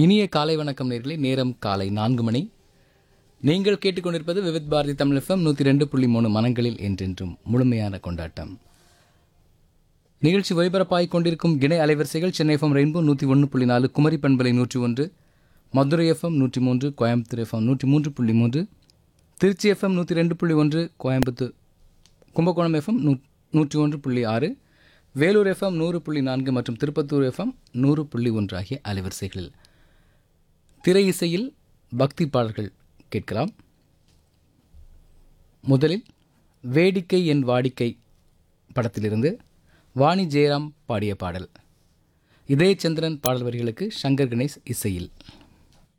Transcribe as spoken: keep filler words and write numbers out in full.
இனிய காலை வணக்கம் நேயர்களே. நேரம் காலை நான்கு மணி. நீங்கள் கேட்டுக்கொண்டிருப்பது விவித் பாரதி தமிழ் எஃப்எம் நூற்றி ரெண்டு புள்ளி மூணு மனங்களில் என்றென்றும் முழுமையான கொண்டாட்டம். நிகழ்ச்சி ஒலிபரப்பாகிக் கொண்டிருக்கும் இணை அலைவரிசைகள் சென்னை எஃப்எம் ரெயின்போ நூற்றி ஒன்று புள்ளி நாலு, குமரி பண்பலை நூற்றி ஒன்று, மதுரை எஃப்எம் நூற்றி மூன்று, கோயம்புத்தூர் எஃப்எம் நூற்றி மூன்று புள்ளி மூன்று, திருச்சி எஃப்எம் நூற்றி ரெண்டு புள்ளி ஒன்று, கோயம்புத்தூர் கும்பகோணம் எஃப்எம் நூ நூற்றி ஒன்று புள்ளி ஆறு, வேலூர் எஃப்எம் நூறு புள்ளி நான்கு மற்றும் திருப்பத்தூர் எஃப்எம் நூறு புள்ளி ஒன்று ஆகிய அலைவரிசைகளில் திரை இசையில் பக்தி பாடல்கள் கேட்கலாம். முதலில் வேடிக்கை என் வாடிக்கை படத்திலிருந்து வாணி ஜெயராம் பாடிய பாடல். இதயச்சந்திரன் பாடல் வரிகளுக்கு சங்கர் கணேஷ் இசையில்.